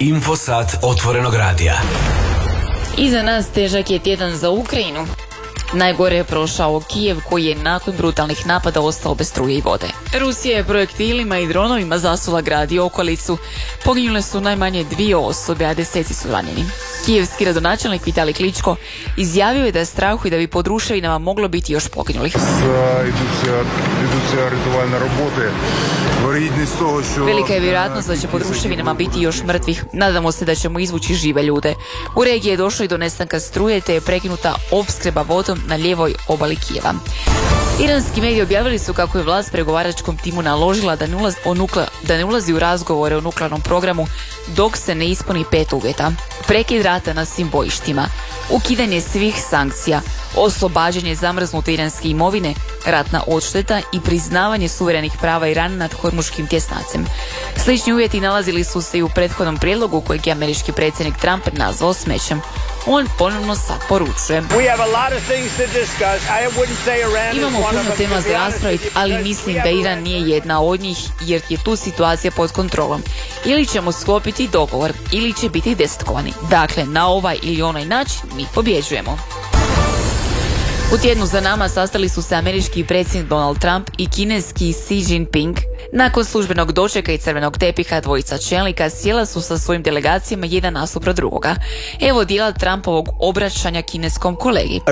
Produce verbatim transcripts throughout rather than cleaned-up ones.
Infosat otvorenog radija. Iza nas težak je tjedan za Ukrajinu. Najgore je prošao Kijev, koji je nakon brutalnih napada ostao bez struje i vode. Rusija je projektilima i dronovima zasula grad i okolicu. Poginule su najmanje dvije osobe, a deseci su ranjeni. Kijevski gradonačelnik Vitalij Kličko izjavio je da strahuje da bi pod ruševinama moglo biti još poginulih. Velika je vjerojatnost da će pod ruševinama biti još mrtvih. Nadamo se da ćemo izvući žive ljude. U regiji je došlo i do nestanka struje, te je prekinuta opskrba vodom na lijevoj obali Kijeva. Iranski mediji objavili su kako je vlast pregovaračkom timu naložila da ne, ulazi, o nukle, da ne ulazi u razgovore o nuklearnom programu dok se ne ispuni pet uvjeta. Prekid rata na svim bojištima, ukidanje svih sankcija, oslobađanje zamrznute iranske imovine, ratna odšteta i priznavanje suverenih prava Irana nad hormuškim tjesnacem. Slični uvjeti nalazili su se i u prethodnom prijedlogu kojeg je američki predsjednik Trump nazvao smećem. On ponovno sad poručuje: imamo puno tema za raspraviti, ali mislim da Iran nije jedna od njih, jer je tu situacija pod kontrolom. Ili ćemo sklopiti dogovor, ili će biti desetkovani. Dakle, na ovaj ili onaj način mi pobjeđujemo. U tjednu za nama sastali su se američki predsjednik Donald Trump i kineski Xi Jinping. Nakon službenog dočeka i crvenog tepiha dvojica čelnika sjela su sa svojim delegacijama jedan nasuprot drugoga. Evo dijela Trumpovog obraćanja kineskom kolegi.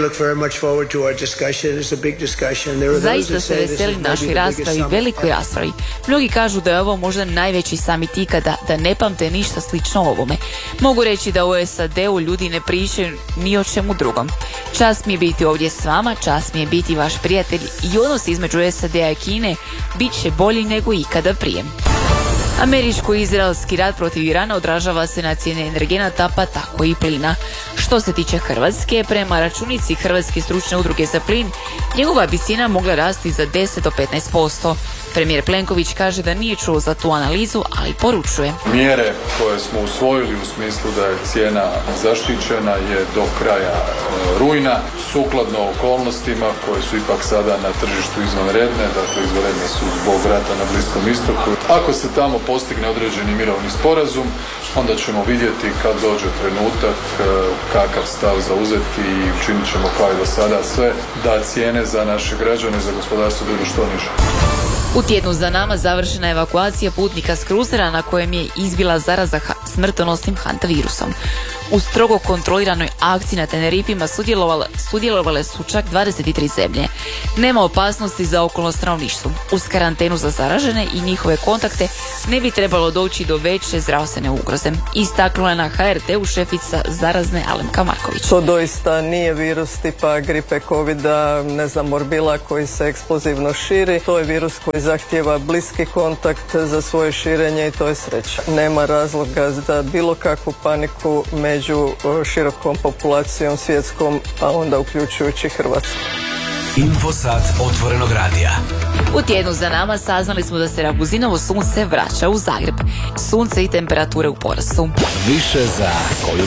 Zaista se veselim našoj raspravi, velikoj raspravi. Mnogi kažu da je ovo možda najveći summit ikada, da ne pamte ništa slično ovome. Mogu reći da u S A D-u ljudi ne pričaju ni o čemu drugom. Čast mi je biti ovdje s vama, čast mi je biti vaš prijatelj i odnos između S A D-a i Kine bit će bolji nego ikada prije. Američko-izraelski rat protiv Irana odražava se na cijene energenata, pa tako i plina. Što se tiče Hrvatske, prema računici Hrvatske stručne udruge za plin, njegova bi cijena mogla rasti za deset do petnaest posto. Premijer Plenković kaže da nije čuo za tu analizu, ali poručuje: mjere koje smo usvojili u smislu da je cijena zaštićena je do kraja rujna, sukladno okolnostima koje su ipak sada na tržištu izvanredne, dakle izvanredne su zbog rata na Bliskom istoku. Ako se tamo postigne određeni mirovni sporazum, onda ćemo vidjeti kad dođe trenutak kakav stav zauzeti i učinit ćemo kao i do sada sve da cijene za naše građane, za gospodarstvo budu što niže. U tjednu za nama završena je evakuacija putnika s kruzera na kojem je izbila zaraza smrtonosnim hantavirusom. U strogo kontroliranoj akciji na Tenerifima sudjelovale, sudjelovale su čak dvadeset tri zemlje. Nema opasnosti za okolno stanovništvo. Uz karantenu za zaražene i njihove kontakte ne bi trebalo doći do veće zdravstvene ugroze. Istaknula je na H R T-u šefica zarazne Alemka Marković. To doista nije virus tipa gripe, covida, ne znam, morbila koji se eksplozivno širi. To je virus koji zahtijeva bliski kontakt za svoje širenje i to je sreća. Nema razloga za bilo kakvu paniku među širokom populacijom svjetskom, a onda uključujući Hrvatsku. Infosat otvorenog radija. U tjednu za nama saznali smo da se Rabuzinovo sunce vraća u Zagreb. Sunce i temperature u porastu. Više za koju